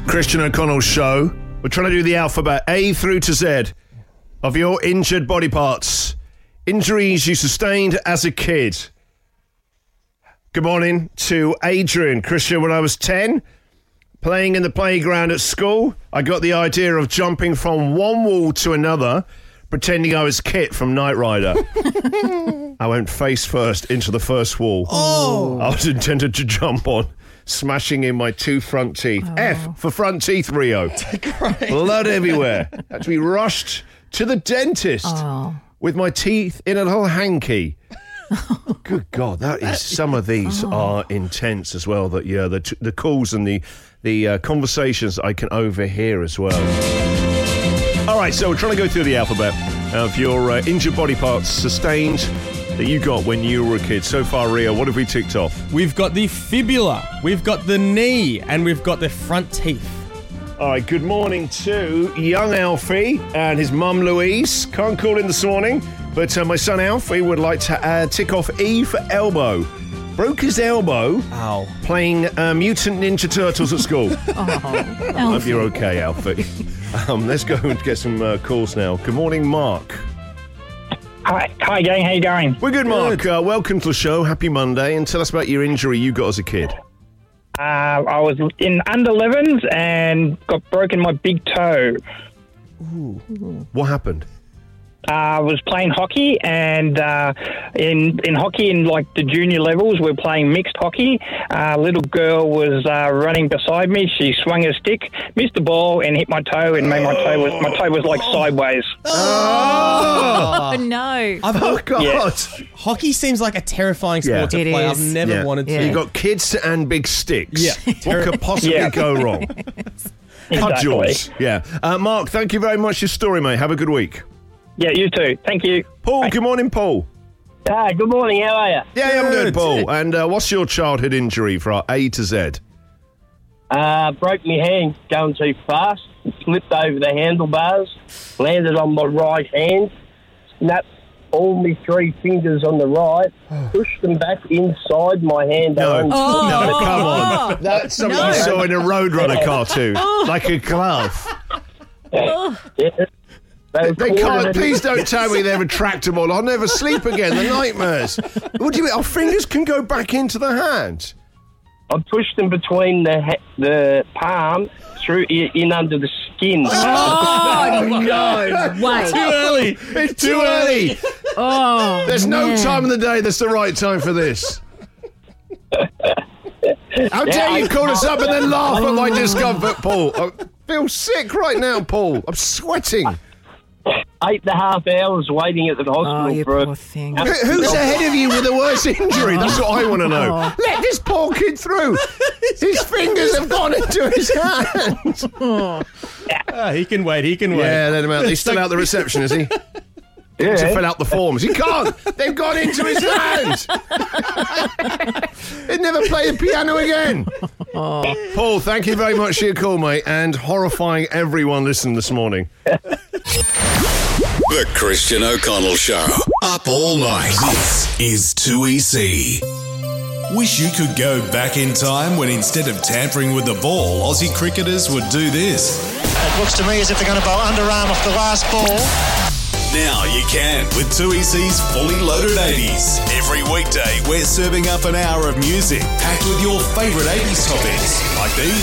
Christian O'Connell Show. We're trying to do the alphabet A through to Z of your injured body parts. Injuries you sustained as a kid. Good morning to Adrian. Christian, when I was 10, playing in the playground at school, I got the idea of jumping from one wall to another, pretending I was Kit from Knight Rider. I went face first into the first wall. I was intended to jump on, smashing in my 2 front teeth. F for front teeth, Rio. Blood everywhere. Had to be rushed to the dentist with my teeth in a little hanky. Good God, some of these are intense as well. That the calls and the conversations I can overhear as well. All right, so we're trying to go through the alphabet of your injured body parts sustained that you got when you were a kid. So far, Rio, what have we ticked off? We've got the fibula, we've got the knee, and we've got the front teeth. All right, good morning to young Alfie and his mum Louise. Can't call in this morning, but my son Alfie would like to tick off E for elbow. Broke his elbow playing Mutant Ninja Turtles at school. I hope you're okay, Alfie. Let's go and get some calls now. Good morning, Mark. Hi, gang. How you going? We're good, Mark. Welcome to the show. Happy Monday. And tell us about your injury you got as a kid. I was in under 11s and got broken my big toe. Ooh. What happened? I was playing hockey, and in hockey, in like the junior levels, we're playing mixed hockey. A little girl was running beside me. She swung her stick, missed the ball, and hit my toe, and made my toe was like sideways. Oh no! Oh God! Yeah. Hockey seems like a terrifying sport to play. I've never wanted to. You got kids and big sticks. Yeah. What could possibly go wrong? Exactly. Cudgels. Yeah. Mark, thank you very much for your story, mate. Have a good week. Yeah, you too. Thank you. Paul, Bye. good morning, Paul. Good morning. How are you? Yeah, I'm good, Paul. And what's your childhood injury for our A to Z? Broke my hand going too fast. Slipped over the handlebars. Landed on my right hand. Snapped all my 3 fingers on the right. Pushed them back inside my hand. No, come on. That's something you saw in a Roadrunner cartoon. Like a glove. Yeah. They can't. Please don't tell me they're retractable. I'll never sleep again. The nightmares. What do you mean? Our fingers can go back into the hand. I pushed them between the palm through in under the skin. Oh no! Wait. Too early. It's too early. Oh, There's no time of the day that's the right time for this. How dare you call us up and then laugh at my discomfort, Paul? I feel sick right now, Paul. I'm sweating. 8.5 hours waiting at the hospital you for poor thing. Who's ahead of you with a worse injury? That's what I want to know. Let this poor kid through. His fingers have gone into his hand. He can wait. Yeah, let him out. He's still out the reception, is he? Yeah. To fill out the forms. He can't. They've gone into his hand. He'd never play the piano again. Paul, thank you very much for your call, mate, and horrifying everyone listening this morning. The Christian O'Connell Show. Up all night. This is 2EC. Wish you could go back in time when instead of tampering with the ball, Aussie cricketers would do this. It looks to me as if they're going to bowl underarm off the last ball. Now you can with 2EC's Fully Loaded 80s. Every weekday, we're serving up an hour of music packed with your favourite 80s topics like these.